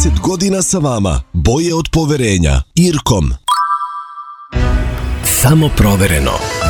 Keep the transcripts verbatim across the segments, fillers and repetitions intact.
trideset godina sa vama. Boje od poverenja. Irkom. Samo provereno.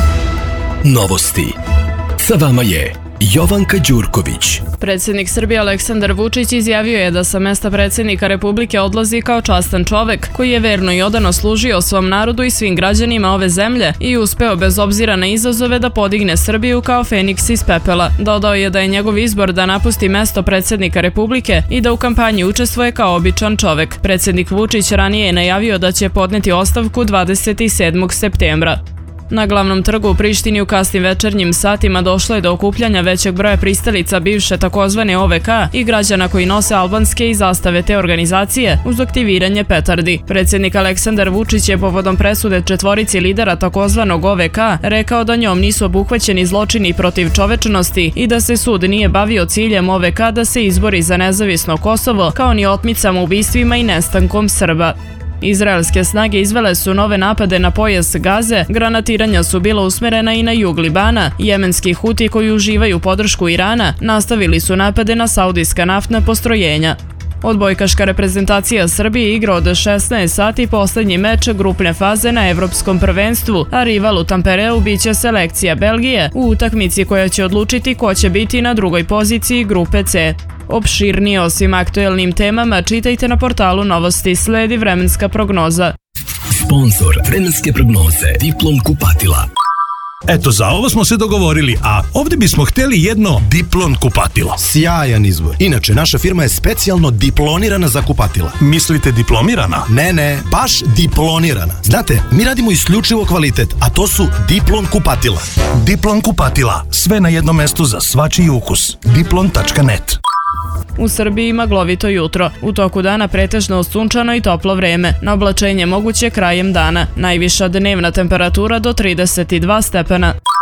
Novosti. Sa vama je Jovanka Đurković. Predsjednik Srbije Aleksandar Vučić izjavio je da sa mesta predsjednika Republike odlazi kao častan čovek koji je verno i odano služio svom narodu i svim građanima ove zemlje i uspeo bez obzira na izazove da podigne Srbiju kao feniks iz pepela. Dodao je da je njegov izbor da napusti mesto predsjednika Republike i da u kampanji učestvuje kao običan čovek. Predsjednik Vučić ranije je najavio da će podneti ostavku dvadeset sedmog septembra. Na glavnom trgu u Prištini u kasnim večernjim satima došlo je do okupljanja većeg broja pristalica bivše takozvane O V K i građana koji nose albanske i zastave te organizacije uz aktiviranje petardi. Predsjednik Aleksandar Vučić je povodom presude četvorici lidera takozvanog O V K rekao da njom nisu obuhvaćeni zločini protiv čovečnosti i da se sud nije bavio ciljem O V K da se izbori za nezavisno Kosovo kao ni otmicama, ubistvima i nestankom Srba. Izraelske snage izvele su nove napade na pojas Gaze, granatiranja su bila usmerena i na jug Libana, jemenski Huti koji uživaju podršku Irana nastavili su napade na saudijska naftna postrojenja. Odbojkaška reprezentacija Srbije igra od šesnaest sati posljednji meč grupne faze na Evropskom prvenstvu, a rival u Tampereu biće selekcija Belgije u utakmici koja će odlučiti ko će biti na drugoj poziciji grupe C. Opširnije o svim aktuelnim temama čitajte na portalu Novosti. Sledi vremenska prognoza. Sponzor vremenske prognoze Diplom kupatila. Eto, za ovo smo se dogovorili, a ovdje bismo htjeli jedno Diplon kupatilo. Sjajan izbor. Inače, naša firma je specijalno diplonirana za kupatila. Mislite diplomirana? Ne, ne, baš diplonirana. Znate, mi radimo isključivo kvalitet, a to su Diplon kupatila. Diplon kupatila. Sve na jednom mestu za svačiji ukus. diplon tačka net. U Srbiji maglovito jutro. U toku dana pretežno sunčano i toplo vreme. Na oblačenje moguće krajem dana. Najviša dnevna temperatura do trideset dva stepena.